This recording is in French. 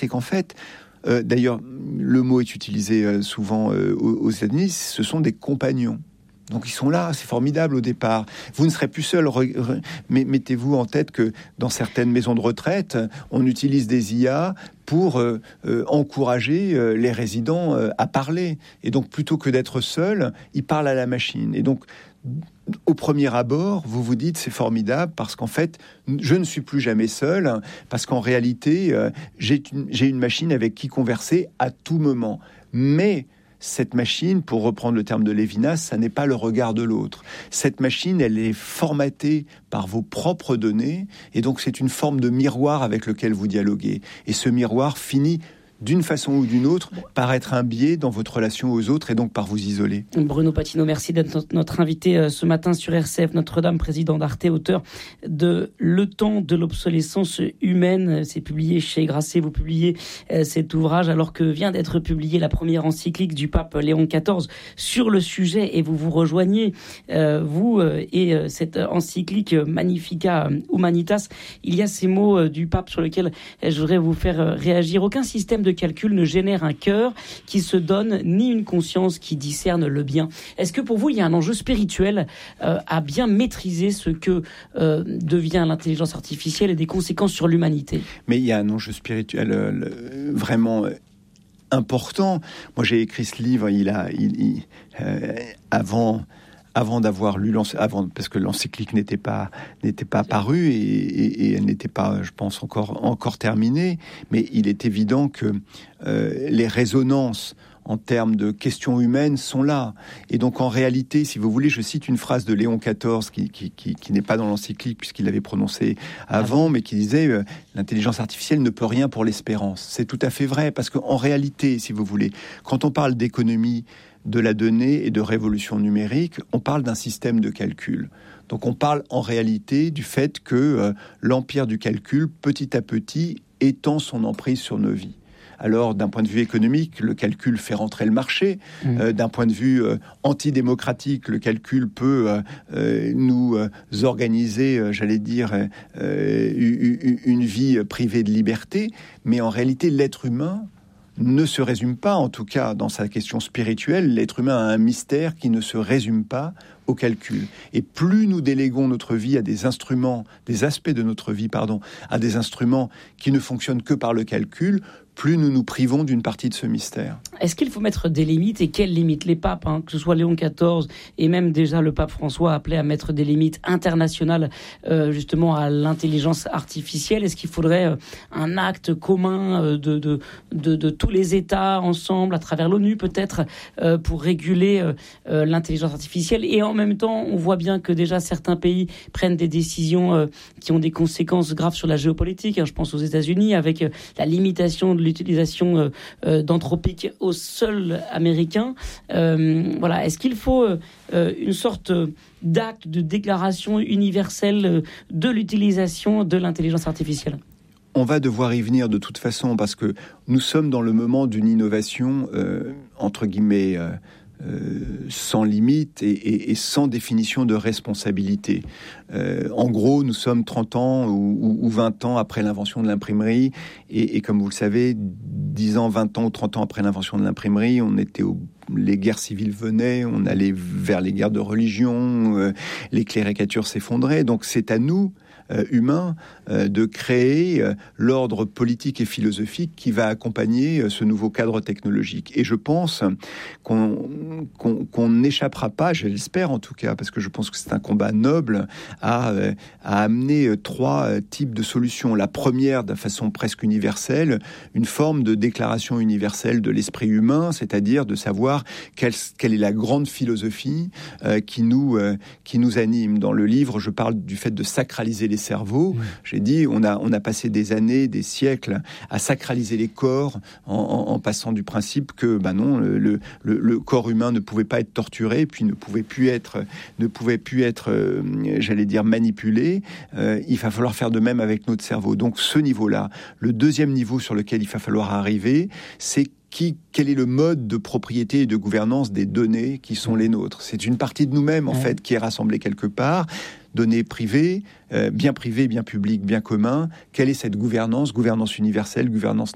c'est qu'en fait, d'ailleurs, le mot est utilisé souvent aux États-Unis, ce sont des compagnons. Donc ils sont là, c'est formidable au départ. Vous ne serez plus seul. Mais mettez-vous en tête que dans certaines maisons de retraite, on utilise des IA pour encourager les résidents à parler. Et donc plutôt que d'être seul, ils parlent à la machine. Et donc au premier abord, vous vous dites c'est formidable parce qu'en fait, je ne suis plus jamais seul parce qu'en réalité, j'ai une machine avec qui converser à tout moment. Mais cette machine, pour reprendre le terme de Lévinas, ça n'est pas le regard de l'autre. Cette machine, elle est formatée par vos propres données, et donc c'est une forme de miroir avec lequel vous dialoguez. Et ce miroir finit, d'une façon ou d'une autre, par être un biais dans votre relation aux autres et donc par vous isoler. Bruno Patino, merci d'être notre invité ce matin sur RCF Notre-Dame, président d'Arte, auteur de Le temps de l'obsolescence humaine. C'est publié chez Grasset, vous publiez cet ouvrage alors que vient d'être publiée la première encyclique du pape Léon XIV sur le sujet, et vous vous rejoignez, vous et cette encyclique Magnificat Humanitas. Il y a ces mots du pape sur lesquels je voudrais vous faire réagir. Aucun système de calcul ne génère un cœur qui se donne, ni une conscience qui discerne le bien. Est-ce que pour vous, il y a un enjeu spirituel à bien maîtriser ce que devient l'intelligence artificielle et des conséquences sur l'humanité ? Mais il y a un enjeu spirituel vraiment important. Moi, j'ai écrit ce livre, avant d'avoir lu parce que l'encyclique n'était pas parue et elle n'était pas, je pense, encore terminée. Mais il est évident que les résonances en termes de questions humaines sont là. Et donc, en réalité, si vous voulez, je cite une phrase de Léon XIV qui n'est pas dans l'encyclique puisqu'il l'avait prononcée avant, mais qui disait l'intelligence artificielle ne peut rien pour l'espérance. C'est tout à fait vrai, parce qu'en réalité, si vous voulez, quand on parle d'économie de la donnée et de révolution numérique, on parle d'un système de calcul. Donc on parle en réalité du fait que l'empire du calcul, petit à petit, étend son emprise sur nos vies. Alors, d'un point de vue économique, le calcul fait rentrer le marché. D'un point de vue antidémocratique, le calcul peut nous organiser, une vie privée de liberté. Mais en réalité, l'être humain ne se résume pas, en tout cas dans sa question spirituelle, l'être humain a un mystère qui ne se résume pas au calcul. Et plus nous déléguons notre vie à des instruments, des aspects de notre vie, à des instruments qui ne fonctionnent que par le calcul, plus nous nous privons d'une partie de ce mystère. Est-ce qu'il faut mettre des limites, et quelles limites ? Les papes, que ce soit Léon XIV et même déjà le pape François, appelaient à mettre des limites internationales justement à l'intelligence artificielle. Est-ce qu'il faudrait un acte commun de tous les États ensemble, à travers l'ONU peut-être, pour réguler l'intelligence artificielle ? Et en même temps, on voit bien que déjà certains pays prennent des décisions qui ont des conséquences graves sur la géopolitique. Je pense aux États-Unis, avec la limitation de l'utilisation d'anthropique au sol américain. Est-ce qu'il faut une sorte d'acte de déclaration universelle de l'utilisation de l'intelligence artificielle ? On va devoir y venir de toute façon, parce que nous sommes dans le moment d'une innovation, entre guillemets, sans limite et sans définition de responsabilité. En gros, nous sommes 30 ans ou 20 ans après l'invention de l'imprimerie, et comme vous le savez, 10 ans, 20 ans ou 30 ans après l'invention de l'imprimerie, les guerres civiles venaient, on allait vers les guerres de religion, les cléricatures s'effondraient. Donc c'est à nous, humains, de créer l'ordre politique et philosophique qui va accompagner ce nouveau cadre technologique. Et je pense qu'on n'échappera pas, je l'espère en tout cas, parce que je pense que c'est un combat noble, à amener 3 types de solutions. La première, de façon presque universelle, une forme de déclaration universelle de l'esprit humain, c'est-à-dire de savoir quelle est la grande philosophie qui nous anime. Dans le livre, je parle du fait de sacraliser les cerveaux. J'ai dit, on a passé des années, des siècles à sacraliser les corps en passant du principe que le corps humain ne pouvait pas être torturé, puis ne pouvait plus être manipulé. Il va falloir faire de même avec notre cerveau. Donc ce niveau-là. Le deuxième niveau sur lequel il va falloir arriver, c'est quel est le mode de propriété et de gouvernance des données qui sont les nôtres. C'est une partie de nous-mêmes, en fait, qui est rassemblée quelque part. Données privées, bien publiques, bien commun. Quelle est cette gouvernance universelle, gouvernance nationale ?